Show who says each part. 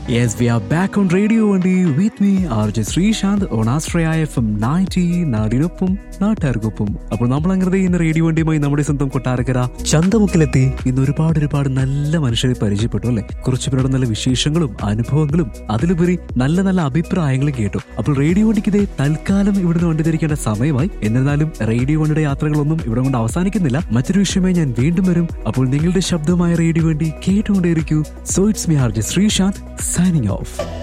Speaker 1: Yes, we are back on Radio Vandi with me, RJ Srishant on Astraya FM 90 നാടിനൊപ്പം നാട്ടുകാർക്കൊപ്പം. അപ്പോൾ നമ്മൾ അങ്ങനെ ഇന്ന് റേഡിയോ വണ്ടിയുമായി നമ്മുടെ സ്വന്തം കൊട്ടാരക്കര ചന്തമുക്കിലെത്തി. ഇന്ന് ഒരുപാട് നല്ല മനുഷ്യരെ പരിചയപ്പെട്ടു അല്ലെ. കുറച്ചു പേരുടെ നല്ല വിശേഷങ്ങളും അനുഭവങ്ങളും അതിലുപരി നല്ല അഭിപ്രായങ്ങളും കേട്ടു. അപ്പോൾ റേഡിയോ വണ്ടിക്ക് ഇതേ തൽക്കാലം ഇവിടുന്ന് വണ്ടി ധരിക്കേണ്ട സമയമായി. എന്നിരുന്നാലും റേഡിയോ വണ്ടിയുടെ യാത്രകളൊന്നും ഇവിടെ കൊണ്ട് അവസാനിക്കുന്നില്ല. മറ്റൊരു വിഷയമായി ഞാൻ വീണ്ടും വരും. അപ്പോൾ നിങ്ങളുടെ ശബ്ദമായ റേഡിയോ വണ്ടി കേട്ടുകൊണ്ടേയിരിക്കൂ. So it's me RJ Srishant signing off.